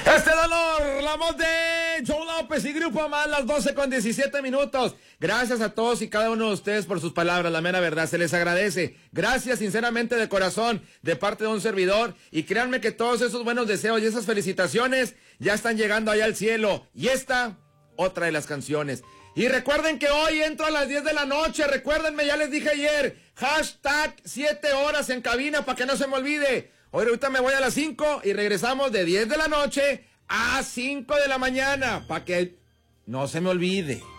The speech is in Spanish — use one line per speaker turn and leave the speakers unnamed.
Este dolor, la voz de Joe López y Grupo Más, las 12:17. Gracias a todos y cada uno de ustedes por sus palabras, la mera verdad, se les agradece. Gracias sinceramente de corazón, de parte de un servidor. Y créanme que todos esos buenos deseos y esas felicitaciones ya están llegando allá al cielo. Y esta, otra de las canciones. Y recuerden que hoy entro a las 10 de la noche, recuérdenme, ya les dije ayer, hashtag 7 horas en cabina para que no se me olvide. Hoy ahorita me voy a las 5 y regresamos de 10 de la noche a 5 de la mañana para que no se me olvide.